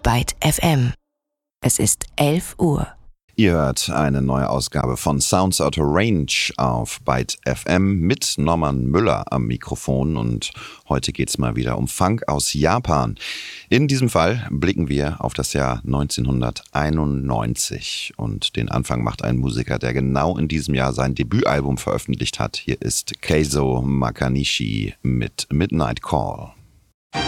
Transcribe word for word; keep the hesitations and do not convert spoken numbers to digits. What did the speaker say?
Byte F M. Es ist elf Uhr. Ihr hört eine neue Ausgabe von Sounds Out of Range auf Byte F M mit Norman Müller am Mikrofon, und heute geht's mal wieder um Funk aus Japan. In diesem Fall blicken wir auf das Jahr neunzehnhunderteinundneunzig, und den Anfang macht ein Musiker, der genau in diesem Jahr sein Debütalbum veröffentlicht hat. Hier ist Keizo Makanishi mit Midnight Call.